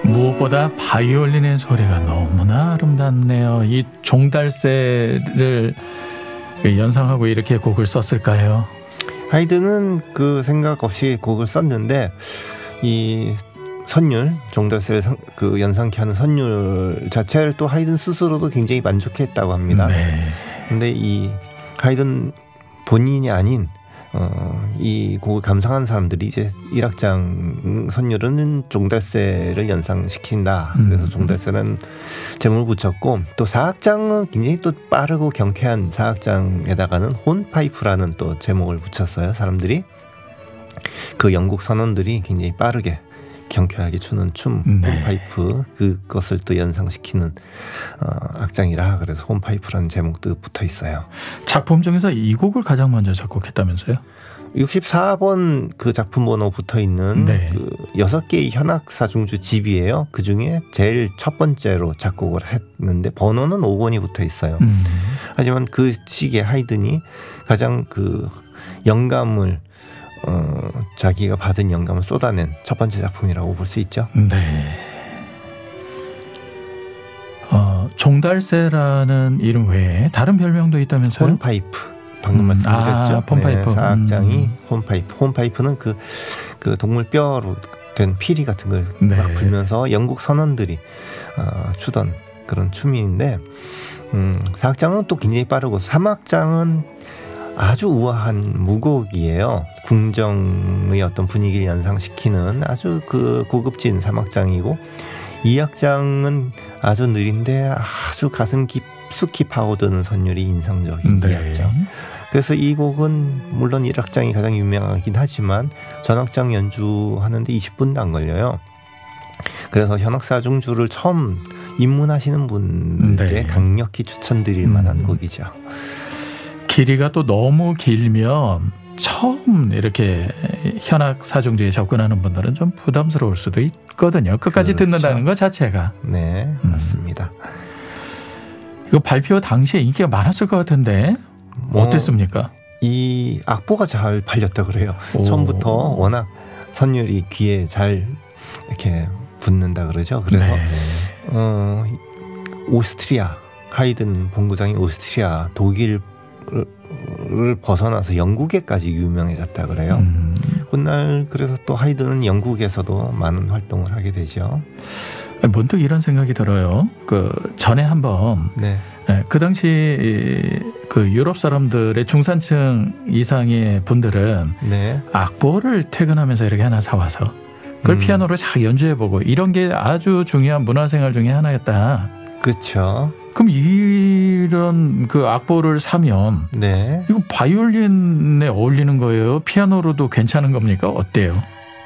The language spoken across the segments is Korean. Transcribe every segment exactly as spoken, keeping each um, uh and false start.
무엇보다 바이올린의 소리가 너무나 아름답네요. 이 종달새를 연상하고 이렇게 곡을 썼을까요? 하이든은 그 생각 없이 곡을 썼는데 이 선율, 종달새를 그 연상케 하는 선율 자체를 또 하이든 스스로도 굉장히 만족했다고 합니다. 네. 근데 이 하이든 본인이 아닌 어, 이 곡을 감상한 사람들이 이제 일 악장 선율은 종달새를 연상시킨다. 그래서 종달새는 제목을 붙였고, 또 사 악장은 굉장히 또 빠르고 경쾌한 사 악장에다가는 혼파이프라는 또 제목을 붙였어요. 사람들이 그 영국 선원들이 굉장히 빠르게 경쾌하게 추는 춤, 네. 홈파이프, 그것을 또 연상시키는 어, 악장이라 그래서 홈파이프라는 제목도 붙어 있어요. 작품 중에서 이 곡을 가장 먼저 작곡했다면서요? 육십사 번 그 작품 번호 붙어 있는 네. 그 여섯 개의 현악 사중주 집이에요. 그 중에 제일 첫 번째로 작곡을 했는데 번호는 오 번이 붙어 있어요. 음. 하지만 그 시기에 하이든이 가장 그 영감을 어, 자기가 받은 영감을 쏟아낸 첫 번째 작품이라고 볼 수 있죠. 네. 어, 종달새라는 이름 외에 다른 별명도 있다면서요? 혼파이프. 방금 음, 말씀드렸죠. 아, 폰파이프. 네, 사악장이 음. 혼파이프. 혼파이프는 그, 그 동물 뼈로 된 피리 같은 걸 막 네. 불면서 영국 선원들이 어, 추던 그런 춤인데, 음, 사악장은 또 굉장히 빠르고 삼악장은 아주 우아한 무곡이에요. 궁정의 어떤 분위기를 연상시키는 아주 그 고급진 삼악장이고, 이악장은 아주 느린데 아주 가슴 깊숙이 파고드는 선율이 인상적인 네. 이악장. 그래서 이 곡은 물론 일악장이 가장 유명하긴 하지만 전악장 연주하는데 이십 분도 안 걸려요. 그래서 현악사중주를 처음 입문하시는 분들께 네. 강력히 추천드릴 만한 음. 곡이죠. 길이가 또 너무 길면 처음 이렇게 현악 사중주에 접근하는 분들은 좀 부담스러울 수도 있거든요. 끝까지 그렇죠. 듣는다는 것 자체가. 네, 음. 맞습니다. 이거 발표 당시에 인기가 많았을 것 같은데 뭐 어땠습니까? 이 악보가 잘 팔렸다 그래요. 오. 처음부터 워낙 선율이 귀에 잘 이렇게 붙는다 그러죠. 그래서 네. 어, 오스트리아 하이든 본부장인 오스트리아 독일을 벗어나서 영국에까지 유명해졌다 그래요. 음. 훗날 그래서 또 하이든은 영국에서도 많은 활동을 하게 되죠. 문득 이런 생각이 들어요. 그 전에 한번 네. 네, 그 당시 그 유럽 사람들의 중산층 이상의 분들은 네. 악보를 퇴근하면서 이렇게 하나 사와서 그걸 음. 피아노로 잘 연주해보고 이런 게 아주 중요한 문화생활 중에 하나였다. 그렇죠. 그럼 이런 그 악보를 사면 네. 이거 바이올린에 어울리는 거예요? 피아노로도 괜찮은 겁니까? 어때요?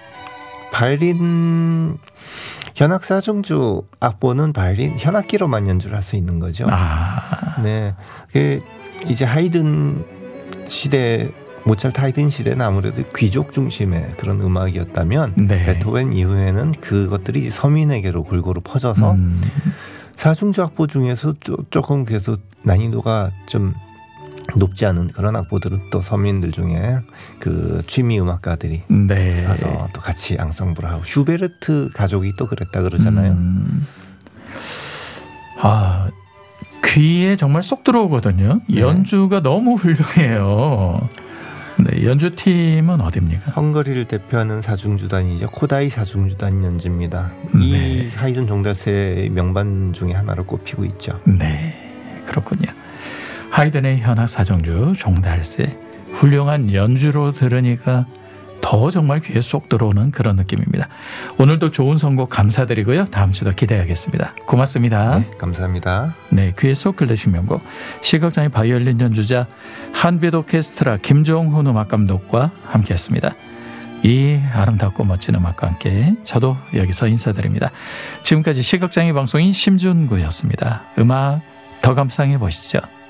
바이올린 현악사중주 악보는 바이올린 현악기로만 연주를 할 수 있는 거죠. 아, 네, 그 이제 하이든 시대, 모차르트 하이든 시대는 아무래도 귀족 중심의 그런 음악이었다면 네. 베토벤 이후에는 그것들이 서민에게로 골고루 퍼져서 음. 사중주 악보 중에서 조, 조금 그래도 난이도가 좀 높지 않은 그런 악보들은 또 서민들 중에 그 취미 음악가들이 네. 사서 또 같이 앙상블을 하고, 슈베르트 가족이 또 그랬다 그러잖아요. 음. 아, 귀에 정말 쏙 들어오거든요. 네. 연주가 너무 훌륭해요. 네, 연주팀은 어디입니까? 헝가리를 대표하는 사중주단이죠. 코다이 사중주단 연주입니다. 네. 이 하이든 종달새의 명반 중에 하나로 꼽히고 있죠. 네, 그렇군요. 하이든의 현악 사중주 종달새, 훌륭한 연주로 들으니까 더 정말 귀에 쏙 들어오는 그런 느낌입니다. 오늘도 좋은 선곡 감사드리고요. 다음 주도 기대하겠습니다. 고맙습니다. 네, 감사합니다. 네, 귀에 쏙 들리신 명곡, 시각장애 바이올린 연주자 한빛 오케스트라 김종훈 음악감독과 함께했습니다. 이 아름답고 멋진 음악과 함께 저도 여기서 인사드립니다. 지금까지 시각장애 방송인 심준구였습니다. 음악 더 감상해 보시죠.